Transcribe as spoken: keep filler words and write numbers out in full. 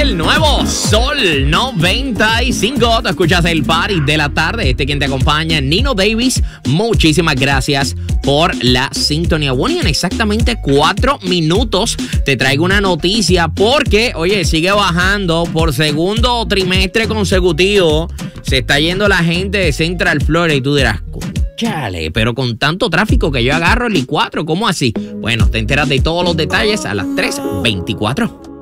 el nuevo Sol noventa y cinco. Te escuchas el party de la tarde. Este quien te acompaña, Nino Davis. Muchísimas gracias por la sintonía. Bueno, y en exactamente cuatro minutos te traigo una noticia porque, oye, sigue bajando por segundo trimestre consecutivo. Se está yendo la gente de Central Florida y tú dirás, chale, pero con tanto tráfico que yo agarro el I cuatro, ¿cómo así? Bueno, te enteras de todos los detalles a las tres veinticuatro.